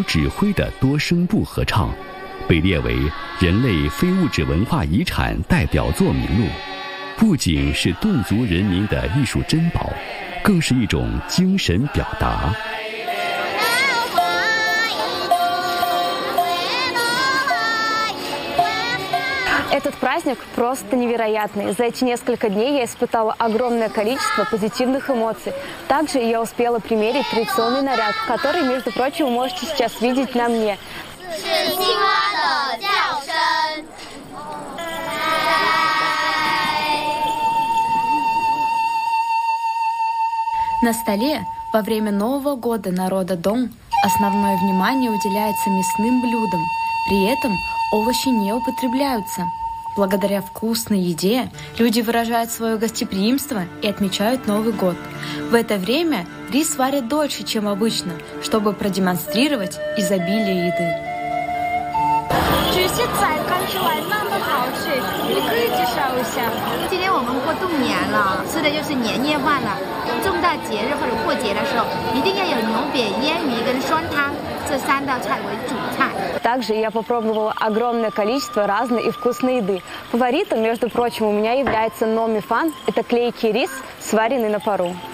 有指挥的多声部合唱，被列为人类非物质文化遗产代表作名录。不仅是侗族人民的艺术珍宝，更是一种精神表达。 Этот праздник просто невероятный. За эти несколько дней я испытала огромное количество позитивных эмоций. Также я успела примерить традиционный наряд, который, между прочим, вы можете сейчас видеть на мне. На столе во время Нового года народа Дон основное внимание уделяется мясным блюдам. При этом овощи не употребляются. Благодаря вкусной еде люди выражают свое гостеприимство и отмечают Новый год. В это время рис варят дольше, чем обычно, чтобы продемонстрировать изобилие еды. 这些菜看起来那么好吃，你可以介绍一下。 今天我们过冬年了，吃的就是年夜饭了。重大节日或者过节的时候，一定要有牛扁、腌鱼跟酸汤这3道菜为主菜。 Также я попробовала огромное количество разной и вкусной еды. Фаворитом, между прочим, у меня является номи фан. Это клейкий рис, сваренный на пару.